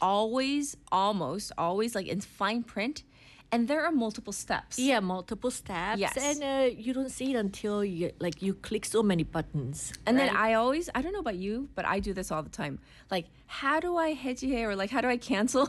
always, almost always like in fine print. And there are multiple steps. Yeah, multiple steps. Yes. And you don't see it until you click so many buttons. And right? then I don't know about you, but I do this all the time. Like, how do I 해지해 or like, how do I cancel?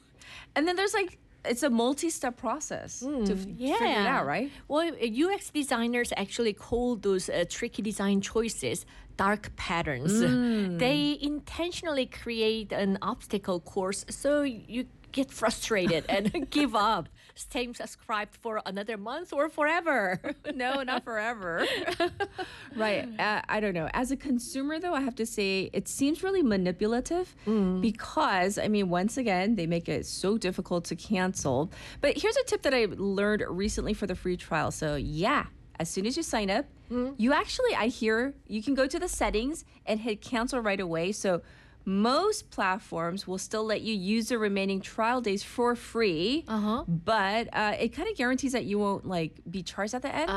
And then there's like, it's a multi-step process to figure it out, right? Well, UX designers actually call those tricky design choices dark patterns. They intentionally create an obstacle course so you get frustrated and give up, staying subscribed for another month or forever. No, not forever. Right. I don't know. As a consumer, though, I have to say it seems really manipulative because, I mean, once again, they make it so difficult to cancel. But here's a tip that I learned recently for the free trial. So, yeah, as soon as you sign up, you actually, I hear, you can go to the settings and hit cancel right away. So, most platforms will still let you use the remaining trial days for free, but it kind of guarantees that you won't like be charged at the end.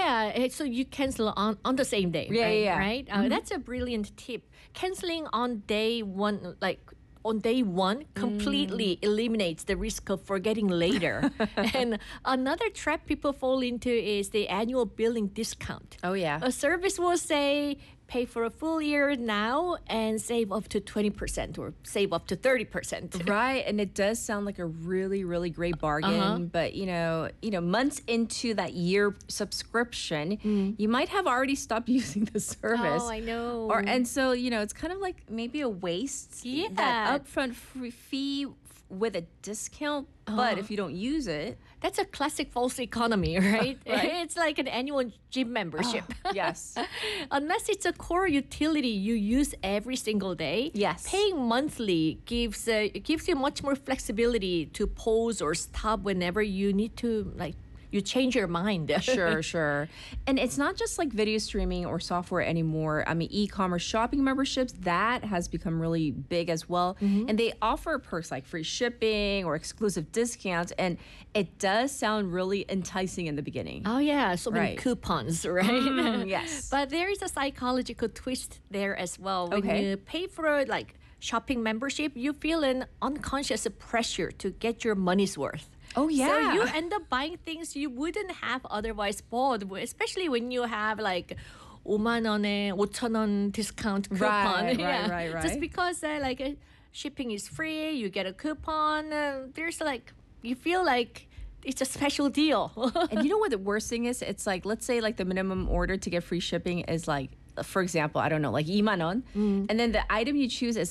So you cancel on the same day, right? That's a brilliant tip. Canceling on day one, on day one, completely eliminates the risk of forgetting later. And another trap people fall into is the annual billing discount. Oh, yeah. A service will say, pay for a full year now and save up to 20% or save up to 30%. Right, and it does sound like a really, really great bargain. But you know, months into that year subscription, you might have already stopped using the service. Oh, I know. And so it's kind of like maybe a waste. Yeah. That upfront fee with a discount, but if you don't use it. That's a classic false economy, right? Right. It's like an annual gym membership. Yes. Unless it's a core utility you use every single day. Yes. Paying monthly gives you much more flexibility to pause or stop whenever you need to, you change your mind. Sure. And it's not just like video streaming or software anymore. I mean, e-commerce shopping memberships, that has become really big as well. And they offer perks like free shipping or exclusive discounts. And it does sound really enticing in the beginning. Oh, yeah. So many coupons, right? Yes. But there is a psychological twist there as well. When Okay. you pay for shopping membership, you feel an unconscious pressure to get your money's worth. Oh, yeah. So you end up buying things you wouldn't have otherwise bought, especially when you have 5만 원에 5천 원 discount coupon. Right. Just because shipping is free, you get a coupon. There's you feel like it's a special deal. And you know what the worst thing is? It's like, let's say the minimum order to get free shipping is for example, I don't know, 2만 원. And then the item you choose is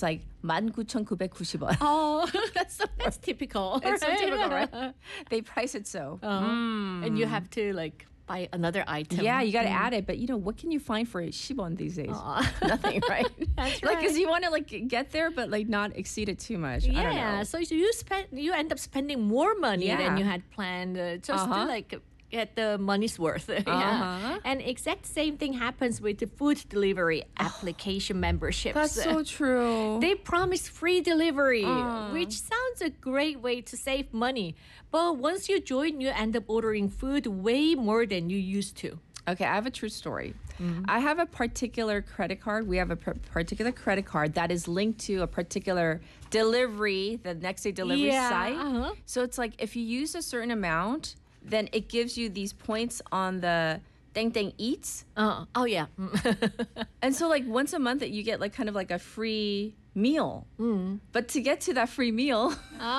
19,990원. Oh, that's typical. It's so typical, right? They price it so. And you have to buy another item. Yeah, you got to add it. But what can you find for 10원 these days? Nothing, right? That's right. Because you want to get there, but not exceed it too much. I don't know. So you end up spending more money than you had planned just to get the money's worth. And exact same thing happens with the food delivery application memberships. That's so true. They promise free delivery, which sounds a great way to save money. But once you join, you end up ordering food way more than you used to. Okay, I have a true story. I have a particular credit card. We have a particular credit card that is linked to a particular delivery, the next day delivery site. So it's if you use a certain amount, then it gives you these points on the Deng Deng Eats. Oh, yeah. And so once a month you get kind of a free meal. But to get to that free meal,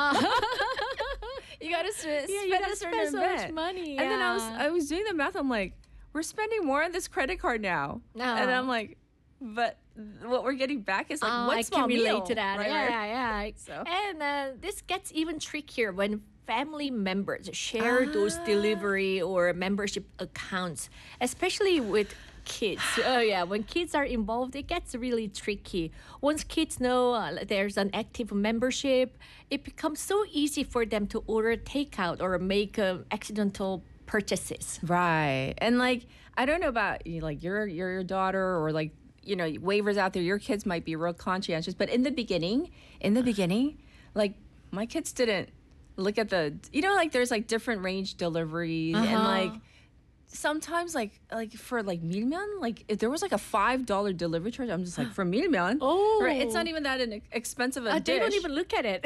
you got to spend a certain so amount. much money. And then I was doing the math. I'm like, we're spending more on this credit card now. And I'm like, but what we're getting back is one small meal. I can relate to that. Right? Yeah. So. And this gets even trickier when family members share those delivery or membership accounts, especially with kids. When kids are involved, it gets really tricky. Once kids know there's an active membership, it becomes so easy for them to order takeout or make accidental purchases. Right. And I don't know about your daughter or waivers out there, your kids might be real conscientious, but in the beginning, my kids didn't look at the, there's different range deliveries and sometimes for 밀면, if there was a $5 delivery charge, I'm just for 밀면, right? It's not even that expensive a dish. They don't even look at it.